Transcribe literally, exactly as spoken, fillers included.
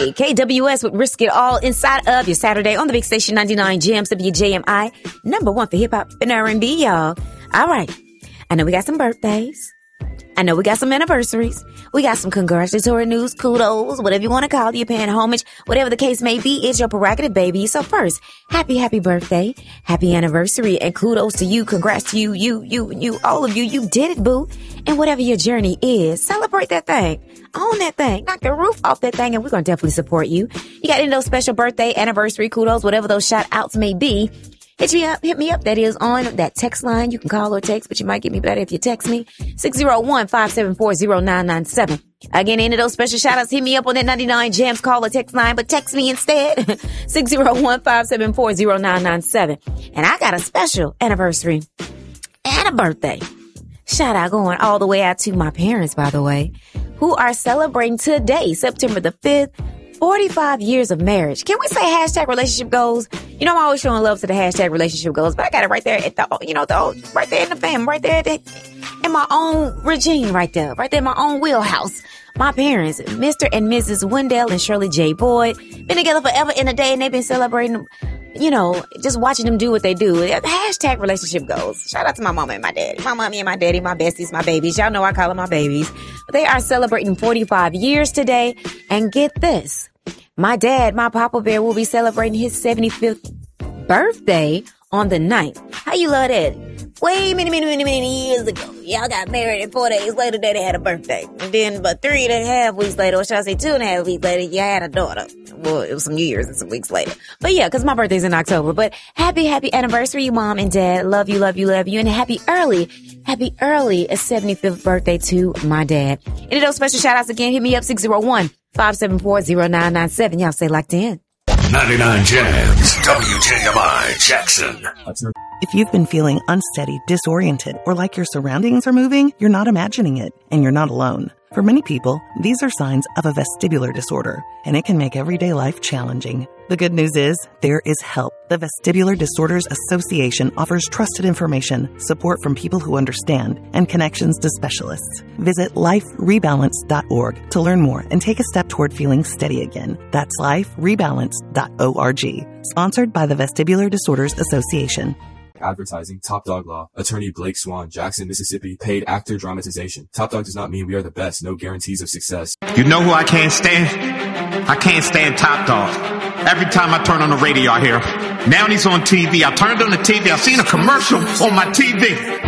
Hey, K W S would risk it all inside of your Saturday on the big station ninety-nine Jams, W J M I, number one for hip hop and R and B, y'all. All right. I know we got some birthdays. I know we got some anniversaries. We got some congratulatory news, kudos, whatever you want to call it. You're paying homage, whatever the case may be. It's your prerogative, baby. So first, happy, happy birthday, happy anniversary, and kudos to you. Congrats to you, you, you, you, all of you. You did it, boo. And whatever your journey is, celebrate that thing. Own that thing. Knock the roof off that thing, and we're going to definitely support you. You got any of those special birthday, anniversary, kudos, whatever those shout outs may be. Hit me up, hit me up. That is on that text line. You can call or text, but you might get me better if you text me. six oh one, five seven four, oh nine nine seven. Again, any of those special shout outs, hit me up on that ninety-nine Jams call or text line, but text me instead. six oh one, five seven four, oh nine nine seven. And I got a special anniversary and a birthday shout out going all the way out to my parents, by the way, who are celebrating today, September the fifth. forty-five years of marriage. Can we say hashtag relationship goals? You know, I'm always showing love to the hashtag relationship goals, but I got it right there at the, you know, the, right there in the fam, right there at the, in my own regime right there, right there in my own wheelhouse. My parents, Mister and Missus Wendell and Shirley J. Boyd, been together forever in a day, and they've been celebrating, you know, just watching them do what they do. Hashtag relationship goals. Shout out to my mama and my daddy. My mommy and my daddy, my besties, my babies. Y'all know I call them my babies. But they are celebrating forty-five years today. And get this. My dad, my Papa Bear, will be celebrating his seventy-fifth birthday on the ninth. How you love that? Way many, many, many, many years ago. Y'all got married, and four days later, Daddy had a birthday. And then about three and a half weeks later, or should I say two and a half weeks later, you had a daughter. Well, it was some years and some weeks later. But yeah, because my birthday's in October. But happy, happy anniversary, Mom and Dad. Love you, love you, love you. And happy early, happy early seventy-fifth birthday to my dad. Any of those special shout outs again, hit me up six oh one, five seven four, oh nine nine seven. Y'all stay locked in. ninety-nine Jams, W J M I, Jackson. If you've been feeling unsteady, disoriented, or like your surroundings are moving, you're not imagining it, and you're not alone. For many people, these are signs of a vestibular disorder, and it can make everyday life challenging. The good news is, there is help. The Vestibular Disorders Association offers trusted information, support from people who understand, and connections to specialists. Visit life rebalance dot org to learn more and take a step toward feeling steady again. That's life rebalance dot org. Sponsored by the Vestibular Disorders Association. Advertising, Top Dog Law, attorney Blake Swan, Jackson, Mississippi, paid actor dramatization. Top Dog does not mean we are the best, no guarantees of success. You know who I can't stand? I can't stand Top Dog. Every time I turn on the radio, I hear, now he's on T V. I turned on the T V, I seen a commercial on my T V.